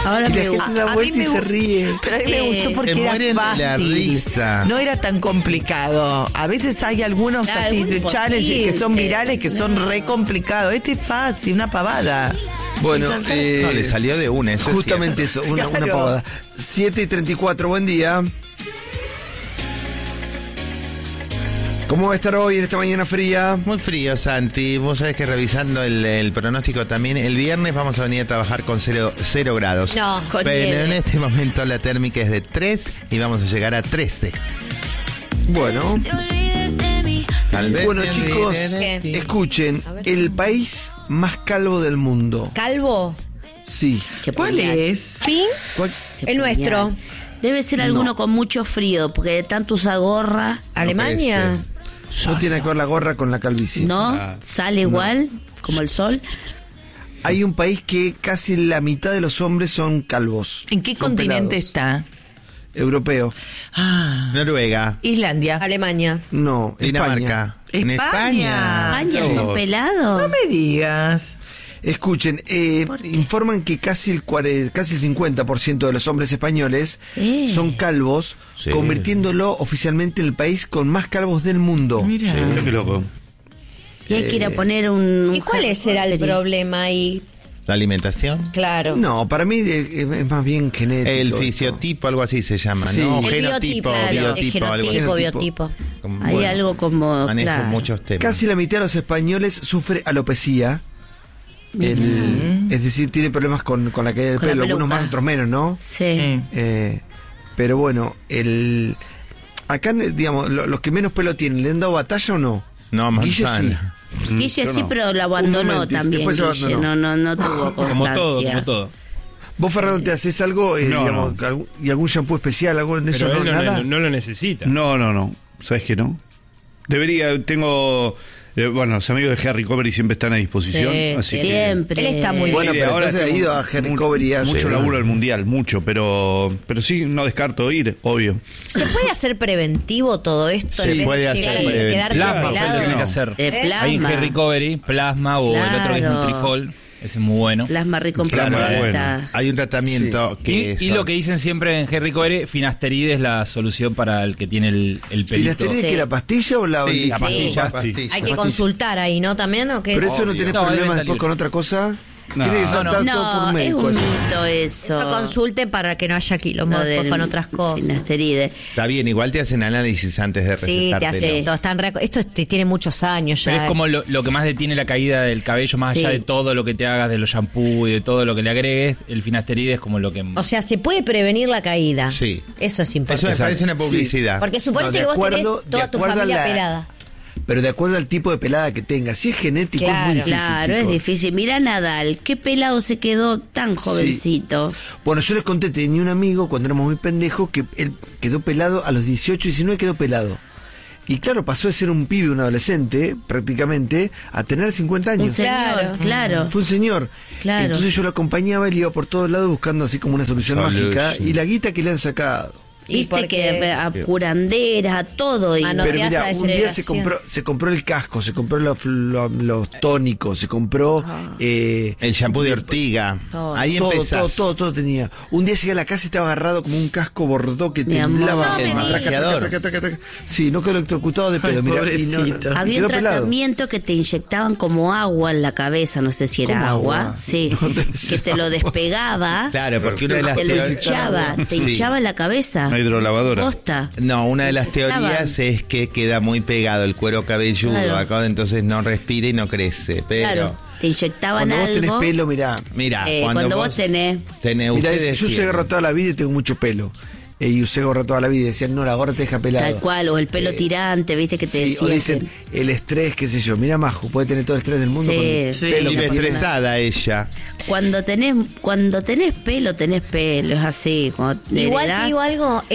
Ahora Y la me gente gusta. da vuelta y se ríe. Pero a mí me gustó Se porque mueren era de la fácil. risa. No era tan complicado. A veces hay algunos Claro, así muy de challenges que son imposible. virales, que son re complicados. Este es fácil, una pavada. Bueno, No, le salió de una, eso justamente es eso, una Claro. pavada. 7:34, buen día. ¿Cómo va a estar hoy en esta mañana fría? muy frío, Santi. Vos sabés que revisando el pronóstico también, el viernes vamos a venir a trabajar con 0 grados. No, con Pero nieve. en este momento la térmica es de 3 y vamos a llegar a 13. Bueno, Tal vez bueno te chicos, olvides de ti. escuchen, el país más calvo del mundo. ¿Calvo? Sí. Qué ¿Cuál puñal. es? ¿Pin? ¿Cuál? El Qué nuestro. puñal. Debe ser alguno con mucho frío, porque de tanto usa gorra. ¿Alemania? No tiene que ver la gorra con la calvicie. ¿No? Sale igual, como el sol. Hay un país que casi la mitad de los hombres son calvos. ¿En qué Son continente pelados. está? Europeo. Noruega, Islandia. Alemania. No, Dinamarca. En España. España. España son pelados. No me digas. Escuchen, informan que casi el 50% de los hombres españoles son calvos, Sí. convirtiéndolo oficialmente en el país con más calvos del mundo. Mira. Qué loco. Y hay que ir a poner un... ¿Y cuál será el problema ahí? La alimentación. Claro. No, para mí es más bien genético. El esto. fisiotipo, algo así se llama, Sí. ¿no? El Genotipo, claro, biotipo, algo así. genotipo, Genotipo. biotipo. Como- Hay bueno, algo como... Manejo claro. muchos temas. Casi la mitad de los españoles sufre alopecia. Es decir, tiene problemas con la caída del Con la pelo, algunos peluca. más, otros menos, ¿no? Sí. Pero bueno, acá, digamos, los que menos pelo tienen, ¿le han dado batalla o no? No, Guille manzana. Guille yo sí, no. pero lo abandonó Un momento, también, después se Guille. abandonó. No tuvo constancia. Como todo. ¿Vos, Fernando, te haces algo, No, digamos, no. y algún shampoo especial, algo en eso? Pero él nada. no lo necesita. No. ¿Sabes qué no? Tengo... bueno, los amigos de Harry Covery siempre están a disposición. Sí, así que- Siempre. Él está muy Bueno, Mire, pero ahora entonces ha tengo ido a Harry Covery a mucho hacer- laburo del mundial, mucho, pero sí, no descarto ir, obvio. ¿Se puede hacer preventivo todo esto? Se en vez puede de hacer llegar y preventivo. quedar Plasma fue lo que pelado? tiene que No. hacer. De plasma. Hay en Recovery, plasma o el otro que es Claro. Nutrifol. Ese es muy bueno. Plasma rico en Claro, plata. bueno. Hay un tratamiento que Y lo que dicen siempre en Recovery, finasteride es la solución para el que tiene el ¿Y la pelito. tenés que la pastilla o la Sí, la pastilla. Hay que consultar ahí, ¿no? También, ¿o qué? Pero eso no tenés No, problemas debe después salir. con otra cosa. No. Tiene que ser No, todo por No, un es médico. un eso. mito eso. No consulte para que no haya quilombo Lo después del con otras cosas. finasteride. Está bien, igual te hacen análisis antes de Sí, te recetártelo. hace todo. Esto tiene muchos años ya. Pero es como lo que más detiene la caída del cabello, más Sí. allá de todo lo que te hagas, de los shampoos y de todo lo que le agregues, el finasteride es como lo que... O sea, se puede prevenir la caída. Sí. Eso es Eso importante. me parece una publicidad. Porque suponete No, de que vos acuerdo- tenés toda de tu acuerdo a familia la- pelada. Pero de acuerdo al tipo de pelada que tenga. Si es genético, es muy Claro, difícil. Claro, es chicos. difícil. Mira Nadal, qué pelado se quedó tan jovencito. Bueno, yo les conté, tenía un amigo cuando éramos muy pendejos que él quedó pelado a los 18, 19 quedó pelado. Y claro, pasó de ser un pibe, un adolescente, prácticamente, a tener 50 Un años. señor, claro. Fue un señor. Claro. Entonces yo lo acompañaba, él iba por todos lados buscando así como una solución Solution. mágica. Y la guita que le han sacado. Y Viste porque- que a curanderas, a todo. Y No Pero te hace mira, la un día desegregación. se compró el casco, se compró los tónicos, se compró... El shampoo de ortiga. Todo. Ahí empezás. todo tenía. Un día llegué a la casa y estaba agarrado como un casco bordó que Mi temblaba. amor. El No me masajeador. Taca, taca, taca, taca. Sí, no quedó electrocutado de pedo. Ay, Mirá, pobrecito. había un quedó pelado. tratamiento que te inyectaban como agua en la cabeza, no sé si era ¿Cómo agua, agua? sí, No debe que ser te lo despegaba, Claro, porque una de las te lo teorías... hinchaba, te Sí. hinchaba en la cabeza. Una hidrolavadora. Posta. No, una de las Inyectaban. teorías es que queda muy pegado el cuero cabelludo Claro. acá, entonces no respira y no crece. Pero, Claro, te inyectaban Cuando vos tenés algo. pelo, mirá. mira, cuando vos tenés... tenés Mirá, ustedes yo usé tienen. gorra toda la vida y tengo mucho pelo. Y usé gorra toda la vida y decían, no, la gorra te deja pelado. Tal cual, o el pelo tirante, viste que te Sí, o decían. dicen, el estrés, qué sé yo. Mira, Majo, puede tener todo el estrés del mundo. Sí, con el sí. pelo Vive que tiene. estresada ella. Cuando tenés pelo, es así. Cuando Igual te heredás- digo algo,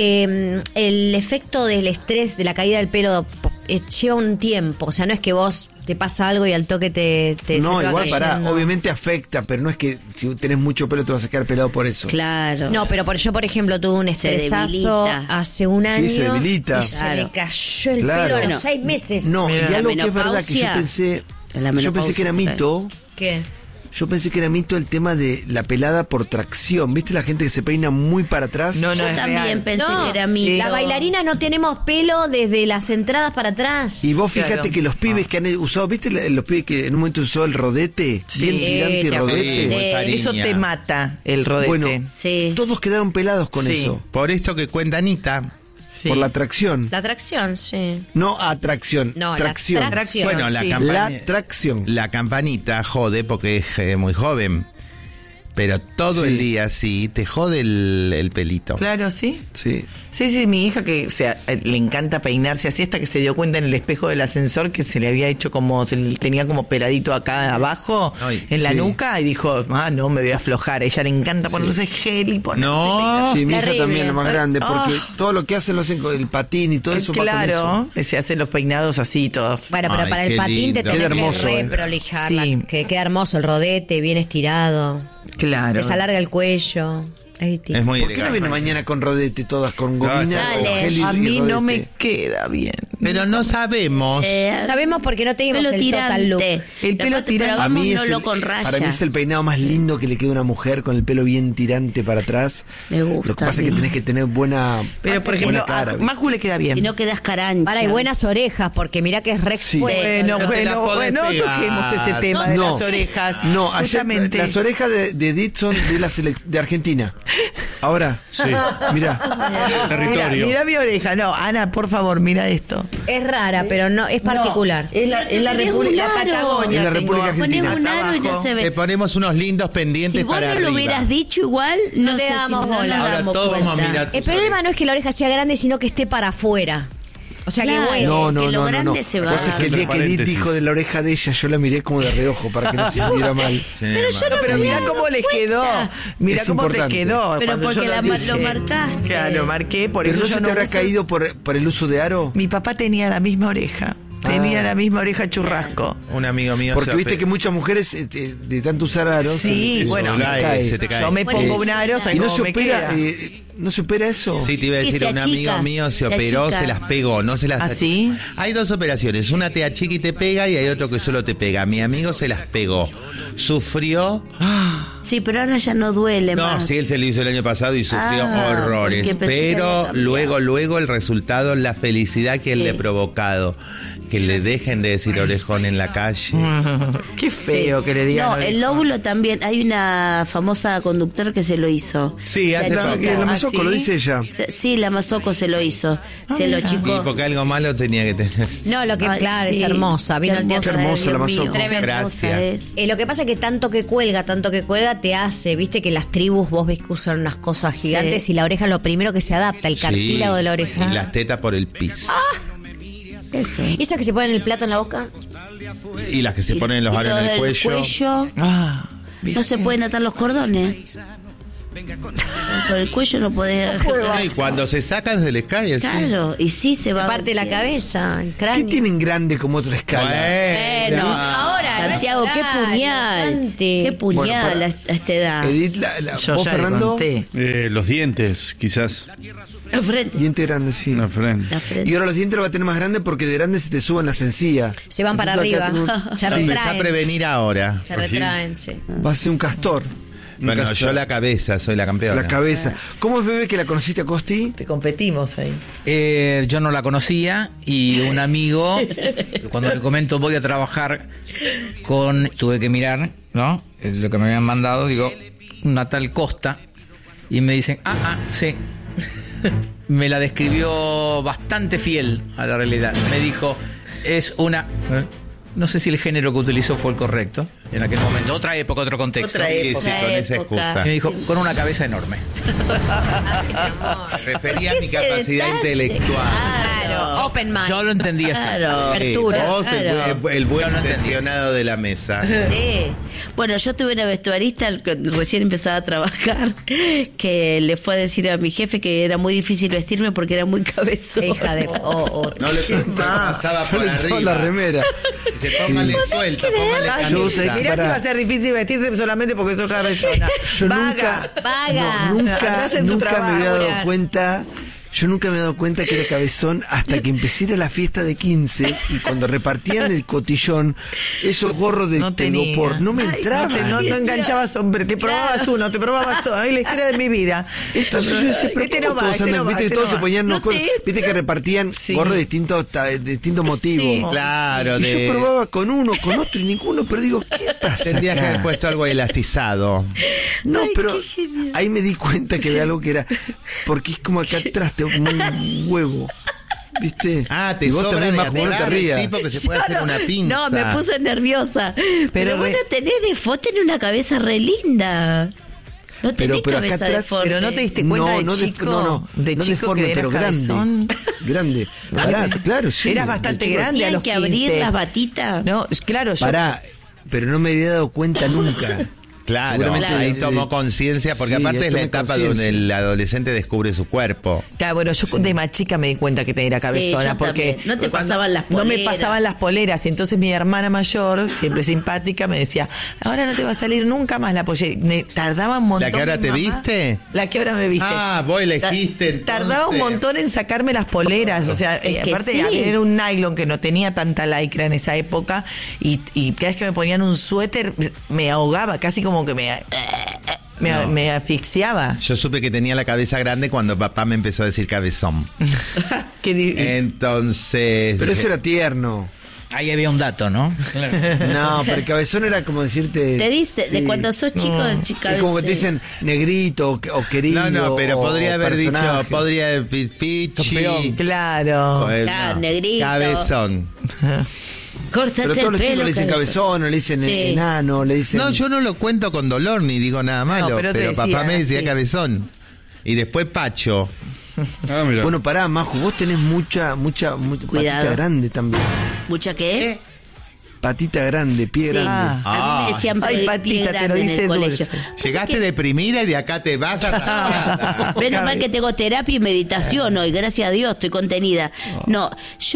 el efecto del estrés, de la caída del pelo, lleva un tiempo. O sea, no es que vos te pasa algo y al toque te No, se te va igual cayendo. obviamente afecta, pero no es que si tenés mucho pelo te vas a quedar pelado por eso. Claro. No, pero yo, por ejemplo, tuve un Se estresazo debilita. hace un Sí, año se debilita. y se Claro. me cayó el Claro. pelo a los Bueno, 6 meses. No, Mira, y la algo que es verdad que yo menopausia- pensé, la yo pensé que era menopausia se mito, ¿Qué? Yo pensé que era mito el tema de la pelada por tracción. ¿Viste la gente que se peina muy para atrás? No, Yo es también real. pensé No, que era mito. las bailarinas no tenemos pelo desde las entradas para atrás. Y vos fíjate Claro. que los pibes que han usado, ¿viste los pibes que en un momento usó el rodete? Sí. Bien tirante te acuerdo. rodete. Sí, muy Sí. cariña. Eso te mata, el rodete. Bueno, Sí. todos quedaron pelados con Sí. eso. Por esto que cuenta Anita. Sí. Por la tracción. La atracción, sí. No atracción, No, la tracción. tracción. Bueno, la sí. campaña. La tracción. La campanita jode porque es muy joven. Pero todo Sí. el día sí, te jode el pelito. Claro, sí. Sí. Sí, mi hija que le encanta peinarse así hasta que se dio cuenta en el espejo del ascensor que se le había hecho como, se le tenía como peladito acá abajo, Ay, en la sí. nuca, y dijo, no, me voy a aflojar. A ella le encanta ponerse gel y ponerse No. Sí, mi hija terrible. también, la más grande, porque Ah. todo lo que hacen lo hacen con el patín y todo eso. va con Claro, eso. se hacen los peinados así todos. Bueno, pero Ay, para el qué patín te lindo. tenés Queda hermoso, que ¿eh? prolijar, Sí. que queda hermoso el rodete, bien estirado. Claro. Les alarga el cuello. Ahí Es muy ¿Por qué no elegante. viene mañana con rodete todas, con gomina, Dale. con gel y A mí no me rodete? queda bien. Pero no sabemos. Sabemos porque no tenemos Pelo el total look. tirante. El Lo pelo que pasa es que tirante. A mí es hagámoslo el, con raya. para mí es el peinado más lindo que le queda a una mujer con el pelo bien tirante para atrás. Me gusta, Lo que pasa es que sí. tenés que tener buena. Pero, por buena ejemplo, cara, a ¿viste? Maju le queda bien. Y no quedas carancha. Para, hay buenas orejas, porque mirá que es re Sí. fuerte. Bueno, te la podés no pegar. toquemos ese tema de No. las orejas. No, ayer justamente. las orejas de Edith son de de Argentina. Ahora, Sí. mirá. Territorio. Mira mi oreja. No, Ana, por favor, mira esto. Es rara, pero no es particular. No, es la Tenés República un aro. Patagonia. Es la República tengo Argentina. Ponés un aro y no abajo. se Le ve. ponemos unos lindos pendientes Si vos para no arriba. lo hubieras dicho igual, no, No te sé damos si no bola. nos Ahora damos todos vamos a cuenta. mirar. El problema no es que la oreja sea grande, sino que esté para afuera. O sea, Claro. que bueno. No, no, que lo no, grande no. se La va. cosa es que el día que Edith Paréntesis. dijo de la oreja de ella, yo la miré como de reojo para que no se sintiera mal. Sí, Pero yo no Pero me mira había cómo dado les cuenta. quedó. Mira Es cómo importante. te quedó. Pero cuando porque yo lo dije. marcaste. Claro, lo marqué, por Pero eso no yo se no te habrá uso- caído por el uso de aro. Mi papá tenía la misma oreja. Tenía la misma oreja churrasco. Un amigo mío Porque se viste ope- que muchas mujeres de tanto usar aros. Sí, se bueno, cae. se te cae. Yo me Bueno, pongo un aro, Y ¿sabes no cómo se me opera, queda? no se opera eso. Sí, te iba a Y decir, se un achica, amigo mío se se operó, achica. se las pegó, no se las ¿Ah, sí? Hay dos operaciones, una te achica y te pega y hay otro que solo te pega. Mi amigo se las pegó. Sufrió. Sí, pero ahora ya no duele No, más. sí, él se lo hizo el año pasado y sufrió horrores. porque pensé que Pero había cambiado. luego el resultado, la felicidad que él le ha provocado. Que le dejen de decir orejón en la calle. Qué feo Sí. que le digan. No, orejón. el lóbulo también. Hay una famosa conductor que se lo hizo. Sí, hace achica. poco. Que la masoco, ¿Ah, lo sí? dice ella. Sí, la Mazoco se lo hizo. Se lo Y achicó. porque algo malo tenía que tener. No, lo que Ay, claro, sí. es hermosa. Vino Qué al teatro. Qué hermosa Dios la mío, Mazoco. qué hermosa Gracias. es. Lo que pasa es que tanto que cuelga, te hace, viste que las tribus vos ves que usan unas cosas gigantes Sí. y la oreja es lo primero que se adapta, el cartílago de la oreja. Y las tetas por el piso. Eso. ¿Esas que se ponen el plato en la boca? Y las que se ponen los aros en el del cuello. Ah, No se pueden atar los cordones. Por el cuello no podés. Y cuando se sacan se les cae así. Claro, y sí se va. Parte de la cabeza, el ¿Qué cráneo. tienen grande como otra escala? Bueno, Bueno. ahora, Santiago, qué puñal. Santi. Qué puñal Bueno, para- a esta edad. Edith, yo vos, ya le Fernando, conté. Los dientes, quizás. La frente. diente grande, sí. Una frente. La frente. Y ahora los dientes los va a tener más grandes porque de grandes se te suban las encías. Se van para Entonces, arriba. acá Se Empezá a retraen. prevenir ahora. Se retraen, sí. Va a ser un castor. Un Bueno, castor. yo la cabeza, soy la campeona. La cabeza. ¿Cómo es, bebé, que la conociste a Costi? Te competimos ahí. Yo no la conocía y un amigo, cuando le comento voy a trabajar tuve que mirar, ¿no? Lo que me habían mandado, digo, una tal Costa, y me dicen, sí. Me la describió bastante fiel a la realidad. Me dijo, es una... No sé si el género que utilizó fue el correcto en aquel momento. Otra época, otro contexto. Otra Sí, época. sí, con esa época. excusa. Y me dijo, con una cabeza enorme. Me refería a mi Ese capacidad detalle. intelectual. Claro, open mind. Yo lo entendí así. Claro. Apertura, Vos, claro. el buen Yo no entendí intencionado de la mesa. Sí. Bueno, yo tuve una vestuarista cuando recién empezaba a trabajar que le fue a decir a mi jefe que era muy difícil vestirme porque era muy cabezón. Hija de... No le pasaba por Le echaba arriba. la remera. Dice, póngale suelta, póngale Yo sé camisa. que Mirá si pará. va a ser difícil vestirte solamente porque sos cabezona. Yo Vaga. Vaga. nunca Andás en tu me había dado trabajo. cuenta Yo nunca me he dado cuenta que era cabezón hasta que empecé a ir a la fiesta de 15 y cuando repartían el cotillón, esos gorros de No tenía. telopor, no me entraban. No enganchabas, hombre, te probabas uno, te probabas todo. Ay, la historia de mi vida. Entonces yo decía, pero Este ¿cómo no va, todos este andan? no va, Viste, este todos no se va. ponían unas No cosas, te- viste que repartían Sí. gorros de distintos motivos. Sí. Claro, Y yo probaba con uno, con otro y ninguno, pero digo, ¿qué pasa tendrías que acá? haber puesto algo elastizado. No, Ay, pero qué genial. ahí me di cuenta que era algo que era, porque es como acá atrás, tengo como un huevo, ¿viste? Ah, te Y vos sobra también, de Majo, no te atrás, rías. sí, porque se puede hacer una pinza. No, me puse nerviosa. Pero re- bueno, tenés de foto, tenés una cabeza re linda. No tenés Pero acá cabeza de atrás, forme. Pero no te diste cuenta de chico, de no chico deforme, que pero eras cabezón. grande, barato, claro, sí. Eras bastante de chico. grande a Tenían los que 15. abrir las batitas. No, claro, yo Pará, pero no me había dado cuenta nunca. Claro, Seguramente ahí de- tomó conciencia, porque sí, aparte ya es la tomé etapa conciencia. donde el adolescente descubre su cuerpo. Claro, bueno, yo de más chica me di cuenta que era cabezona yo porque también. No te cuando- pasaban las No me poleras. pasaban las poleras y entonces mi hermana mayor, siempre simpática, me decía, ahora no te va a salir nunca más la pollera. Tardaba un montón. ¿La que ahora mi te mamá. viste? La que ahora me viste. Ah, vos elegiste, Tardaba un entonces. montón en sacarme las poleras, o sea, Es que aparte sí. era un nylon que no tenía tanta lycra en esa época y cada vez que me ponían un suéter me ahogaba, casi como que me asfixiaba. Yo supe que tenía la cabeza grande cuando papá me empezó a decir cabezón. Qué Entonces... Pero eso dije, era tierno. Ahí había un dato, ¿no? No, pero el cabezón era como decirte... Te dice, sí. de cuando sos chico, de chica. Es como que te dicen negrito o querido. no, pero o podría haber personaje. dicho, podría haber pichi. Campeón. Claro. Pues Claro, negrito. Cabezón. Córtate Pero todos el los chicos pelo. le dicen cabezón, o le dicen Sí. enano, le dicen... No, yo no lo cuento con dolor ni digo nada malo, pero te pero papá decía me decía así. cabezón. Y después Pacho. Ah, mira. Bueno, pará, Majo, vos tenés mucha Cuidado. patita grande también. ¿Mucha qué? Patita grande, pie Sí. grande. A mí me decían Ay, pie patita, te lo grande en dice el dulce. colegio. Llegaste deprimida y de acá te vas a... Menos mal que tengo terapia y meditación hoy, gracias a Dios, estoy contenida. No,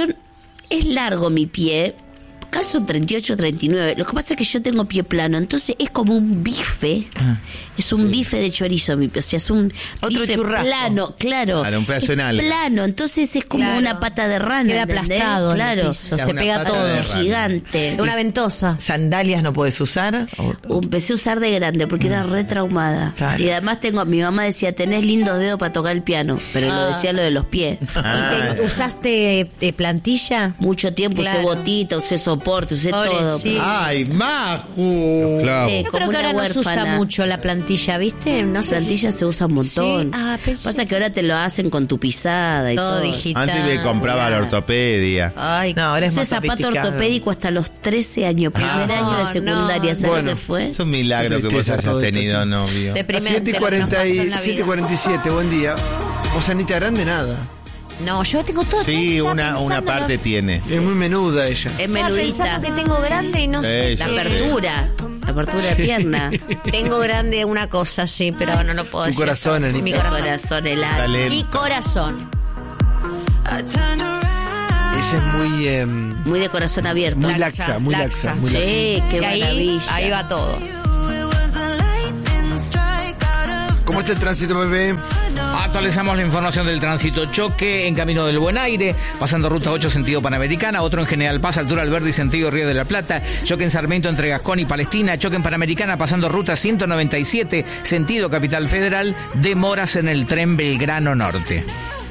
es largo mi pie, calzo 38, 39. Lo que pasa es que yo tengo pie plano, entonces es como un bife. Es un bife de chorizo, mi pie. O sea, es un Otro bife churrasco. plano, claro. Claro, un pedazo en Es alga. plano, entonces es como Claro. una pata de rana. Queda ¿entendés? aplastado en el Claro. piso, Es se una pega pata todo. de Es rana. gigante. Una ventosa. ¿Sandalias no puedes usar? Empecé a usar de grande porque era re traumada. Claro. Y además mi mamá decía, tenés lindos dedos para tocar el piano, pero lo decía lo de los pies. Ah. ¿Usaste plantilla? Mucho tiempo usé Claro. botita, usé soporte, usé todo. Pobrecita. ¡Ay, Maju! Claro. Sí, Yo como creo que una ahora no se usa huérfana. mucho la plantilla, ¿viste? No La sé plantilla se usa un montón. Sí. Ah, pensé- Pasa que ahora te lo hacen con tu pisada y todo todo. digital. Antes me compraba la ortopedia. Ay, No, ahora es usé más zapato sofisticado. ortopédico hasta los 13 años, primer año de secundaria, ¿sabes Bueno. lo que fue? Es un milagro Qué que vos tristeza hayas todo esto, tenido che. novio. Deprimente lo que nos pasó en la vida. 7:47, buen día. Vos, Anita Grande, nada. No, yo tengo todo. Sí, estaba una pensándolo. parte tiene. Es muy menuda ella. Es Estaba menudita. pensando que tengo grande y no sé. La Sí. apertura de pierna. Tengo grande una cosa, sí, pero no lo puedo Tu decir. corazón, Anita. Mi Mi corazón. corazón helado. Talento. Mi corazón. Ella es muy Muy de corazón abierto. muy laxa, muy laxa, muy laxa. Sí, qué Y ahí, maravilla. ahí va todo. ¿Cómo está el tránsito, bebé? Actualizamos la información del tránsito. Choque en Camino del Buen Aire, pasando ruta 8 sentido Panamericana, otro en General Paz, altura Alberdi, sentido Río de la Plata. Choque en Sarmiento entre Gascón y Palestina. Choque en Panamericana, pasando ruta 197, sentido Capital Federal. Demoras en el tren Belgrano Norte.